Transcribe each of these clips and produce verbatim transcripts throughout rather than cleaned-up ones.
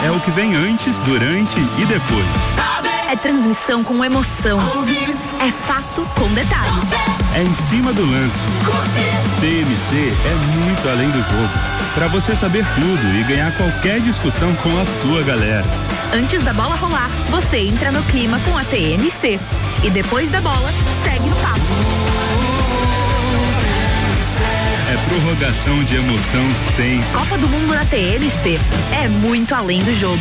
É o que vem antes, durante e depois. É transmissão com emoção. É fato com detalhes. É em cima do lance. T M C é muito além do jogo. Para você saber tudo e ganhar qualquer discussão com a sua galera. Antes da bola rolar, você entra no clima com a T M C. E depois da bola, segue no papo. É prorrogação de emoção sempre. Copa do Mundo na T M C. É muito além do jogo.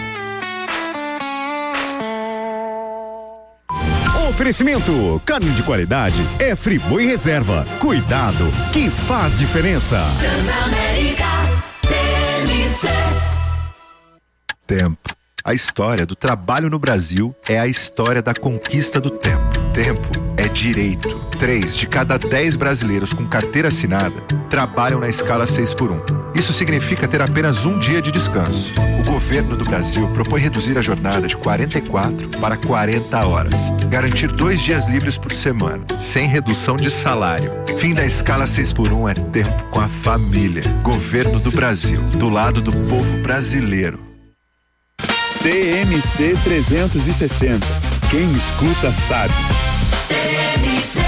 Oferecimento, carne de qualidade é Friboi Reserva. Cuidado, que faz diferença. Transamérica T M C. Tempo. A história do trabalho no Brasil é a história da conquista do tempo. Tempo é direito. Três de cada dez brasileiros com carteira assinada trabalham na escala seis por um. Isso significa ter apenas um dia de descanso. O governo do Brasil propõe reduzir a jornada de quarenta e quatro para quarenta horas. Garantir dois dias livres por semana, sem redução de salário. Fim da escala seis por um é tempo com a família. Governo do Brasil, do lado do povo brasileiro. T M C trezentos e sessenta. Quem escuta sabe. T M C.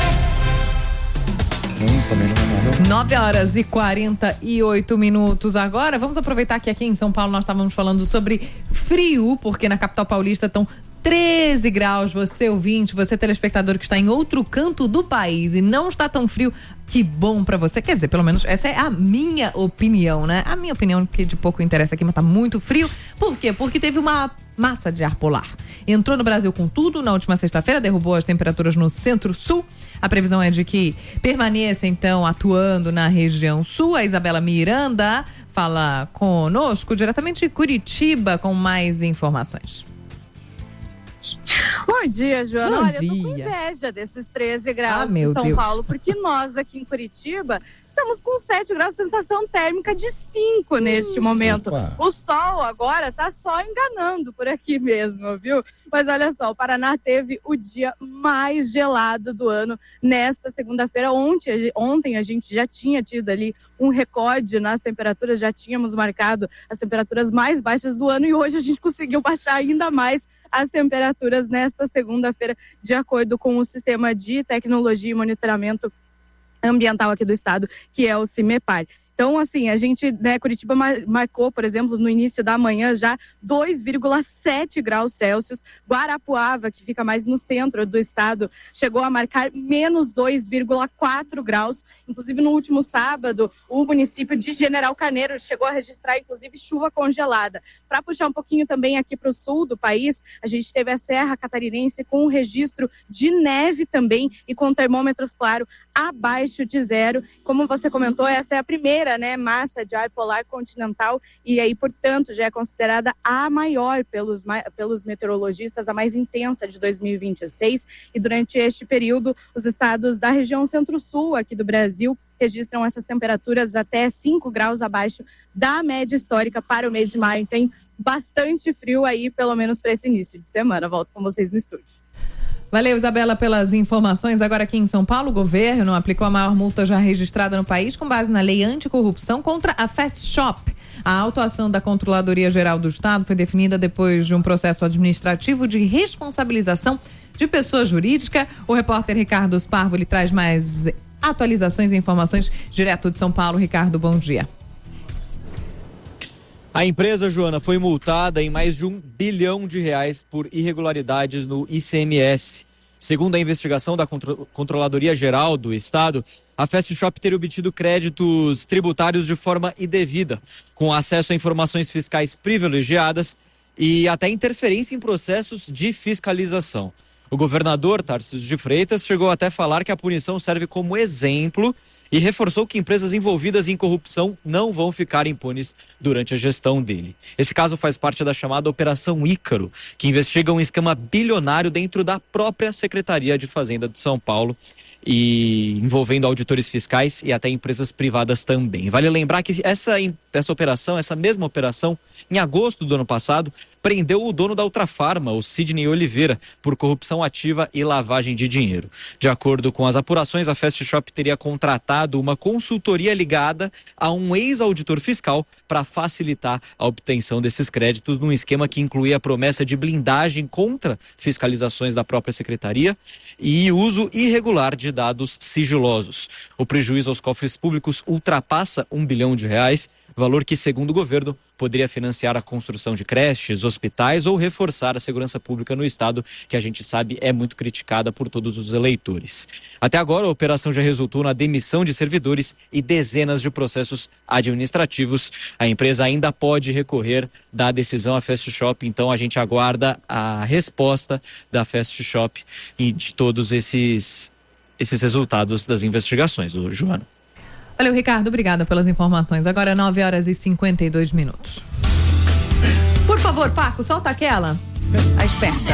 nove horas e quarenta e oito minutos agora. Vamos aproveitar que aqui em São Paulo nós estávamos falando sobre frio, porque na capital paulista estão treze graus. Você ouvinte, você telespectador que está em outro canto do país e não está tão frio, que bom pra você. Quer dizer, pelo menos essa é a minha opinião, né? A minha opinião, que de pouco interessa aqui, mas tá muito frio. Por quê? Porque teve uma massa de ar polar. Entrou no Brasil com tudo na última sexta-feira, derrubou as temperaturas no centro-sul. A previsão é de que permaneça, então, atuando na região sul. A Isabela Miranda fala conosco diretamente de Curitiba com mais informações. Bom dia, Joana. Bom Olha, dia. eu tô com inveja desses treze graus Ah, meu de São Deus. Paulo, porque nós aqui em Curitiba estamos com sete graus, sensação térmica de cinco neste momento. opa. O sol agora tá só enganando por aqui mesmo, viu? Mas olha só, o Paraná teve o dia mais gelado do ano nesta segunda-feira. Ontem, ontem a gente já tinha tido ali um recorde nas temperaturas, já tínhamos marcado as temperaturas mais baixas do ano e hoje a gente conseguiu baixar ainda mais as temperaturas nesta segunda-feira, de acordo com o Sistema de Tecnologia e Monitoramento Ambiental aqui do estado, que é o CIMEPAR. Então, assim, a gente, né, Curitiba mar- marcou, por exemplo, no início da manhã já dois vírgula sete graus Celsius. Guarapuava, que fica mais no centro do estado, chegou a marcar menos dois vírgula quatro graus. Inclusive, no último sábado, o município de General Carneiro chegou a registrar, inclusive, chuva congelada. Para puxar um pouquinho também aqui para o sul do país, a gente teve a Serra Catarinense com um registro de neve também e com termômetros, claro, abaixo de zero. Como você comentou, esta é a primeira, né, massa de ar polar continental e aí, portanto, já é considerada a maior pelos, pelos meteorologistas, a mais intensa de dois mil e vinte e seis. E durante este período, os estados da região centro-sul aqui do Brasil registram essas temperaturas até cinco graus abaixo da média histórica para o mês de maio. Tem bastante frio aí, pelo menos para esse início de semana. Volto com vocês no estúdio. Valeu, Isabela, pelas informações. Agora aqui em São Paulo, o governo aplicou a maior multa já registrada no país com base na lei anticorrupção contra a Fast Shop. A autuação da Controladoria Geral do Estado foi definida depois de um processo administrativo de responsabilização de pessoa jurídica. O repórter Ricardo Sparvo lhe traz mais atualizações e informações direto de São Paulo. Ricardo, bom dia. A empresa, Joana, foi multada em mais de um bilhão de reais por irregularidades no I C M S. Segundo a investigação da Contro- Controladoria Geral do Estado, a Fast Shop teria obtido créditos tributários de forma indevida, com acesso a informações fiscais privilegiadas e até interferência em processos de fiscalização. O governador Tarcísio de Freitas chegou até a falar que a punição serve como exemplo e reforçou que empresas envolvidas em corrupção não vão ficar impunes durante a gestão dele. Esse caso faz parte da chamada Operação Ícaro, que investiga um esquema bilionário dentro da própria Secretaria de Fazenda de São Paulo e envolvendo auditores fiscais e até empresas privadas também. Vale lembrar que essa dessa operação, essa mesma operação, em agosto do ano passado, prendeu o dono da Ultrafarma, o Sidney Oliveira, por corrupção ativa e lavagem de dinheiro. De acordo com as apurações, a Fast Shop teria contratado uma consultoria ligada a um ex-auditor fiscal para facilitar a obtenção desses créditos num esquema que incluía a promessa de blindagem contra fiscalizações da própria secretaria e uso irregular de dados sigilosos. O prejuízo aos cofres públicos ultrapassa um bilhão de reais, valor que, segundo o governo, poderia financiar a construção de creches, hospitais ou reforçar a segurança pública no estado, que a gente sabe é muito criticada por todos os eleitores. Até agora, a operação já resultou na demissão de servidores e dezenas de processos administrativos. A empresa ainda pode recorrer da decisão à Fast Shop, então a gente aguarda a resposta da Fast Shop e de todos esses, esses resultados das investigações, o Joana. Valeu, Ricardo. Obrigada pelas informações. Agora nove horas e cinquenta e dois minutos. Por favor, Paco, solta aquela. A esperta.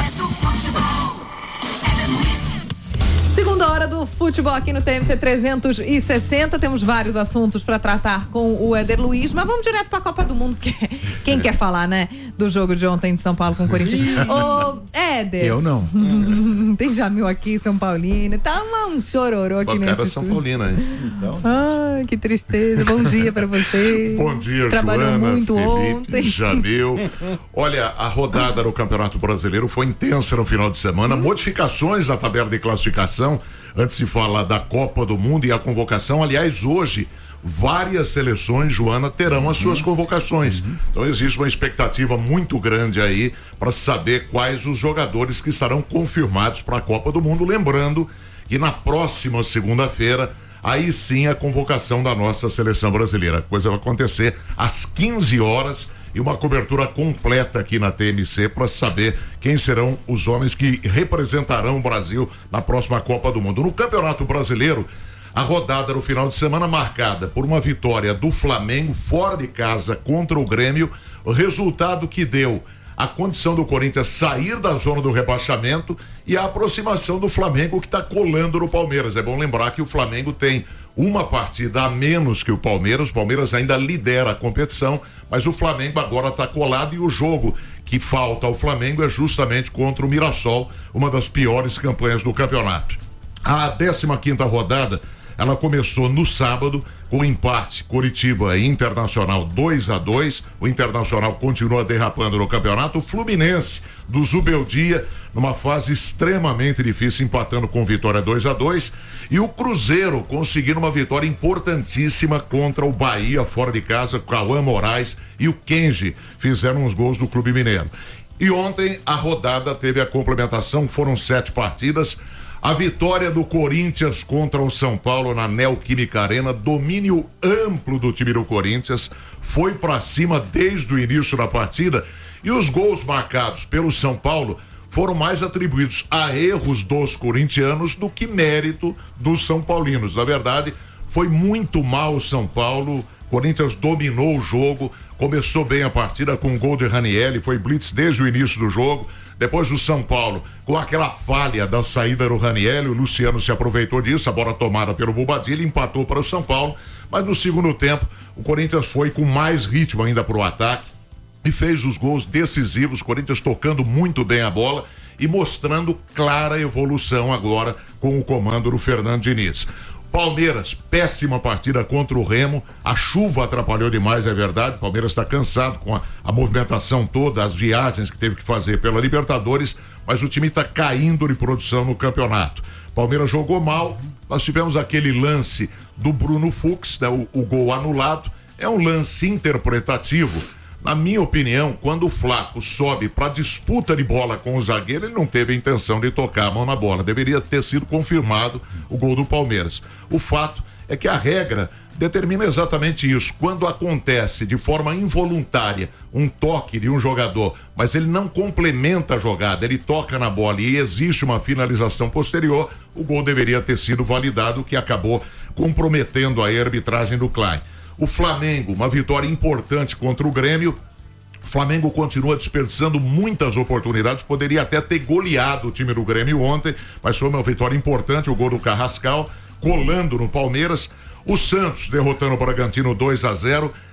Segunda hora do futebol aqui no T M C trezentos e sessenta. Temos vários assuntos para tratar com o Éder Luiz, mas vamos direto para a Copa do Mundo, que quem quer falar, né? Do jogo de ontem de São Paulo com o Corinthians. Ô, Éder. Eu não. Tem Jamil aqui, São Paulino. Tá um chororô aqui nesse estúdio. São Paulina, hein? Então. Ai, que tristeza. Bom dia para você. Bom dia, Trabalhou Joana, muito Felipe, ontem. Jamil. Olha, a rodada no Campeonato Brasileiro foi intensa no final de semana. Hum. Modificações na tabela de classificação. Antes de falar da Copa do Mundo e a convocação, aliás, hoje várias seleções, Joana, terão as suas convocações. Uhum. Então existe uma expectativa muito grande aí para saber quais os jogadores que estarão confirmados para a Copa do Mundo. Lembrando que na próxima segunda-feira, aí sim a convocação da nossa seleção brasileira. A coisa vai acontecer às quinze horas. E uma cobertura completa aqui na T M C para saber quem serão os homens que representarão o Brasil na próxima Copa do Mundo. No Campeonato Brasileiro, a rodada no final de semana marcada por uma vitória do Flamengo fora de casa contra o Grêmio, o resultado que deu a condição do Corinthians sair da zona do rebaixamento e a aproximação do Flamengo que está colando no Palmeiras. É bom lembrar que o Flamengo tem uma partida a menos que o Palmeiras. O Palmeiras ainda lidera a competição, mas o Flamengo agora está colado e o jogo que falta ao Flamengo é justamente contra o Mirassol, uma das piores campanhas do campeonato. A décima quinta rodada, ela começou no sábado com empate Coritiba e Internacional dois a dois. O Internacional continua derrapando no campeonato. O Fluminense do Zubeldia numa fase extremamente difícil, empatando com Vitória dois a dois, e o Cruzeiro conseguindo uma vitória importantíssima contra o Bahia fora de casa. Cauã Moraes e o Kenji fizeram os gols do Clube Mineiro. E ontem a rodada teve a complementação, foram sete partidas. A vitória do Corinthians contra o São Paulo na Neoquímica Arena, domínio amplo do time do Corinthians, foi para cima desde o início da partida, e os gols marcados pelo São Paulo foram mais atribuídos a erros dos corintianos do que mérito dos São Paulinos. Na verdade, foi muito mal o São Paulo. Corinthians dominou o jogo, começou bem a partida com o gol de Ranieri, foi blitz desde o início do jogo. Depois o São Paulo, com aquela falha da saída do Ranieri, o Luciano se aproveitou disso, a bola tomada pelo Bobadilha, empatou para o São Paulo, mas no segundo tempo o Corinthians foi com mais ritmo ainda para o ataque e fez os gols decisivos. O Corinthians tocando muito bem a bola e mostrando clara evolução agora com o comando do Fernando Diniz. Palmeiras, péssima partida contra o Remo, a chuva atrapalhou demais, é verdade. Palmeiras está cansado com a, a movimentação toda, as viagens que teve que fazer pela Libertadores, mas o time está caindo de produção no campeonato. Palmeiras jogou mal, nós tivemos aquele lance do Bruno Fux, né, o, o gol anulado, é um lance interpretativo. Na minha opinião, quando o Flaco sobe para disputa de bola com o zagueiro, ele não teve a intenção de tocar a mão na bola. Deveria ter sido confirmado o gol do Palmeiras. O fato é que a regra determina exatamente isso. Quando acontece de forma involuntária um toque de um jogador, mas ele não complementa a jogada, ele toca na bola e existe uma finalização posterior, o gol deveria ter sido validado, o que acabou comprometendo a arbitragem do Klein. O Flamengo, uma vitória importante contra o Grêmio. O Flamengo continua desperdiçando muitas oportunidades, poderia até ter goleado o time do Grêmio ontem, mas foi uma vitória importante, o gol do Carrascal, colando no Palmeiras. O Santos derrotando o Bragantino dois a zero.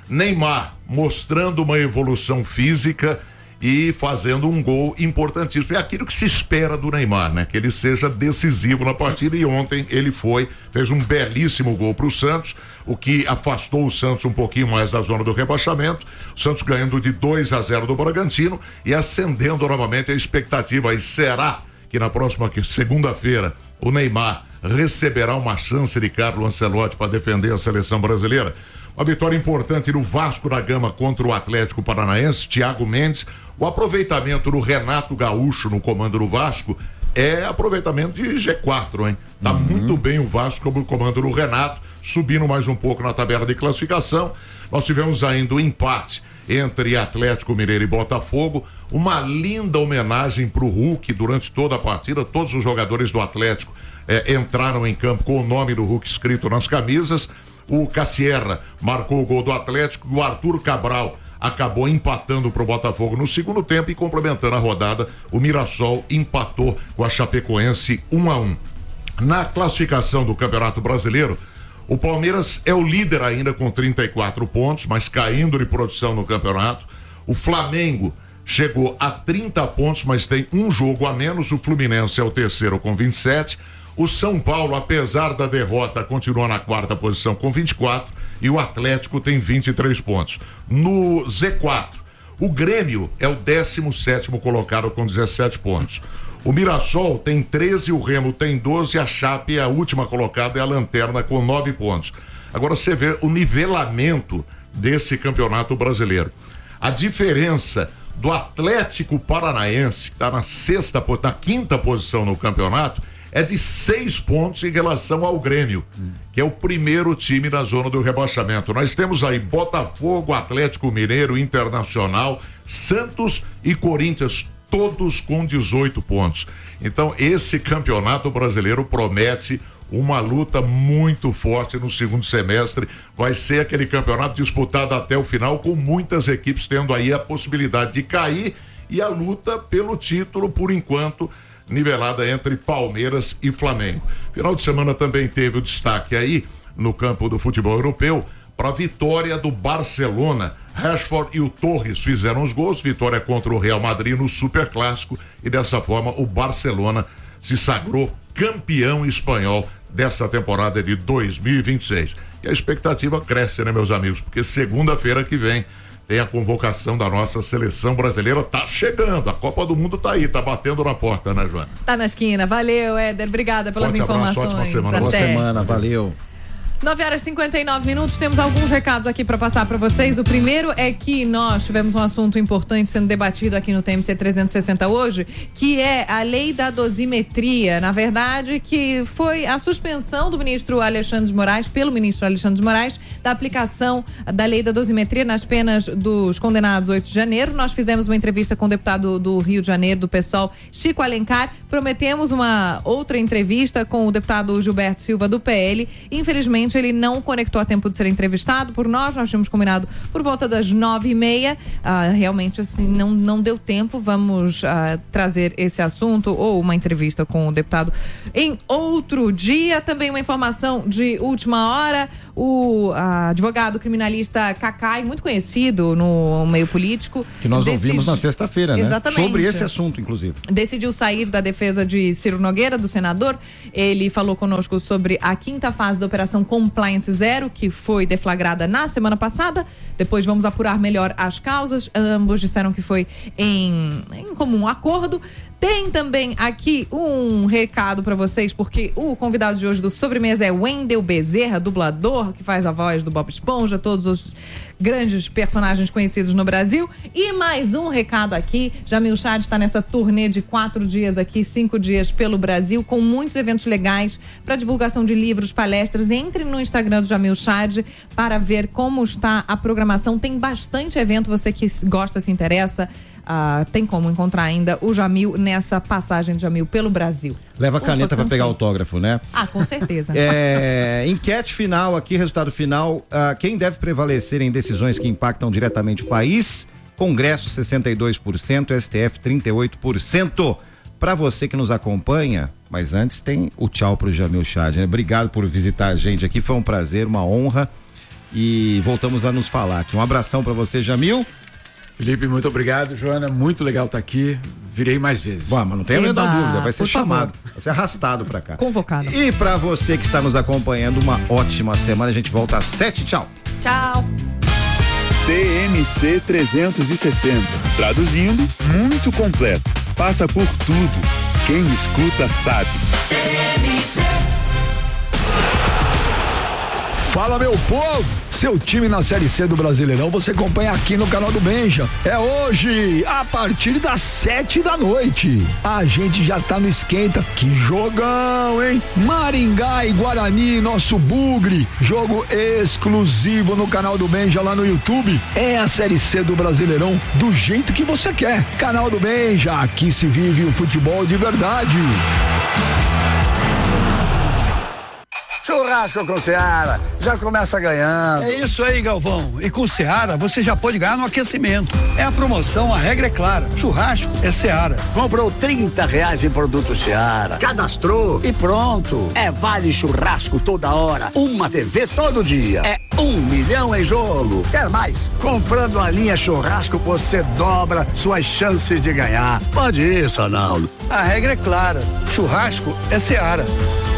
Neymar mostrando uma evolução física e fazendo um gol importantíssimo. É aquilo que se espera do Neymar, né? Que ele seja decisivo na partida, e ontem ele foi, fez um belíssimo gol para o Santos, o que afastou o Santos um pouquinho mais da zona do rebaixamento. O Santos ganhando de dois a zero do Bragantino e acendendo novamente a expectativa. E será que na próxima segunda-feira o Neymar receberá uma chance de Carlo Ancelotti para defender a seleção brasileira? Uma vitória importante no Vasco da Gama contra o Atlético Paranaense, Thiago Mendes. O aproveitamento do Renato Gaúcho no comando do Vasco é aproveitamento de G quatro, hein? Tá uhum. muito bem o Vasco como comando do Renato, subindo mais um pouco na tabela de classificação. Nós tivemos ainda o empate entre Atlético Mineiro e Botafogo, uma linda homenagem pro Hulk durante toda a partida. Todos os jogadores do Atlético eh, entraram em campo com o nome do Hulk escrito nas camisas. O Cassierra marcou o gol do Atlético, o Arthur Cabral acabou empatando para o Botafogo no segundo tempo, e complementando a rodada, o Mirassol empatou com a Chapecoense um a um. Na classificação do Campeonato Brasileiro, o Palmeiras é o líder ainda com trinta e quatro pontos, mas caindo de produção no campeonato. O Flamengo chegou a trinta pontos, mas tem um jogo a menos. O Fluminense é o terceiro com vinte e sete. O São Paulo, apesar da derrota, continua na quarta posição com vinte e quatro, e o Atlético tem vinte e três pontos. No Z quatro, o Grêmio é o décimo sétimo colocado com dezessete pontos. O Mirassol tem treze, o Remo tem doze, a Chape é a última colocada, é a lanterna com nove pontos. Agora você vê o nivelamento desse campeonato brasileiro. A diferença do Atlético Paranaense, que está na sexta, na quinta posição no campeonato, é de seis pontos em relação ao Grêmio, hum. que é o primeiro time na zona do rebaixamento. Nós temos aí Botafogo, Atlético Mineiro, Internacional, Santos e Corinthians, todos com dezoito pontos. Então, esse campeonato brasileiro promete uma luta muito forte no segundo semestre. Vai ser aquele campeonato disputado até o final, com muitas equipes tendo aí a possibilidade de cair, e a luta pelo título, por enquanto, nivelada entre Palmeiras e Flamengo. Final de semana também teve o destaque aí no campo do futebol europeu para a vitória do Barcelona. Rashford e o Torres fizeram os gols, vitória contra o Real Madrid no Superclássico, e dessa forma o Barcelona se sagrou campeão espanhol dessa temporada de dois mil e vinte e seis. E a expectativa cresce, né, meus amigos? Porque segunda-feira que vem tem a convocação da nossa seleção brasileira. Tá chegando, a Copa do Mundo tá aí, tá batendo na porta, né, Joana? Tá na esquina. Valeu, Éder, obrigada pelas Forte informações. Abraço, ótima semana. Boa semana, valeu. nove horas e cinquenta e nove minutos, temos alguns recados aqui para passar para vocês. O primeiro é que nós tivemos um assunto importante sendo debatido aqui no T M C trezentos e sessenta hoje, que é a lei da dosimetria. Na verdade, que foi a suspensão do ministro Alexandre de Moraes, pelo ministro Alexandre de Moraes, da aplicação da lei da dosimetria nas penas dos condenados oito de janeiro. Nós fizemos uma entrevista com o deputado do Rio de Janeiro, do PSOL, Chico Alencar. Prometemos uma outra entrevista com o deputado Gilberto Silva, do P L. Infelizmente, ele não conectou a tempo de ser entrevistado por nós. Nós tínhamos combinado por volta das nove e meia. Ah, realmente, assim, não, não deu tempo. Vamos ah, trazer esse assunto ou uma entrevista com o deputado em outro dia. Também uma informação de última hora. O ah, advogado criminalista Cacai, muito conhecido no meio político. Que nós decidi... ouvimos na sexta-feira, né? Exatamente. Sobre esse assunto, inclusive. Decidiu sair da defesa de Ciro Nogueira, do senador. Ele falou conosco sobre a quinta fase da Operação Compliance Zero, que foi deflagrada na semana passada. Depois vamos apurar melhor as causas. Ambos disseram que foi em, em comum acordo. Tem também aqui um recado para vocês, porque o convidado de hoje do Sobremesa é Wendel Bezerra, dublador, que faz a voz do Bob Esponja, todos os grandes personagens conhecidos no Brasil. E mais um recado aqui, Jamil Chad está nessa turnê de quatro dias aqui, cinco dias pelo Brasil, com muitos eventos legais para divulgação de livros, palestras. Entre no Instagram do Jamil Chad para ver como está a programação. Tem bastante evento, você que gosta, se interessa, Uh, tem como encontrar ainda o Jamil nessa passagem de Jamil pelo Brasil. Leva a caneta para pegar autógrafo, né? Ah, com certeza. É, enquete final aqui, resultado final. Uh, quem deve prevalecer em decisões que impactam diretamente o país? Congresso sessenta e dois por cento, S T F trinta e oito por cento. Para você que nos acompanha, mas antes tem o tchau pro Jamil Chad, né? Obrigado por visitar a gente aqui, foi um prazer, uma honra. e voltamos a nos falar aqui. Um abração para você, Jamil. Felipe, muito obrigado. Joana, muito legal estar aqui. Virei mais vezes. Bom, mas não tem a menor dúvida, vai ser chamado, vai ser arrastado para cá. Convocado. E para você que está nos acompanhando, uma ótima semana. A gente volta às sete. Tchau. Tchau. T M C trezentos e sessenta. Traduzindo, muito completo. Passa por tudo. Quem escuta sabe. T M C. Fala, meu povo! Seu time na Série C do Brasileirão você acompanha aqui no canal do Benja. É hoje, a partir das sete da noite. A gente já tá no esquenta. Que jogão, hein? Maringá e Guarani, nosso bugre. Jogo exclusivo no canal do Benja lá no YouTube. É a Série C do Brasileirão do jeito que você quer. Canal do Benja, aqui se vive o futebol de verdade. Churrasco com Seara, já começa ganhando. É isso aí, Galvão. E com Seara, você já pode ganhar no aquecimento. É a promoção, a regra é clara. Churrasco é Seara. Comprou trinta reais em produto Seara, cadastrou e pronto. É vale churrasco toda hora, uma T V todo dia. É um milhão em jogo. Quer mais? Comprando a linha churrasco, você dobra suas chances de ganhar. Pode ir, Sanaldo. A regra é clara. Churrasco é Seara.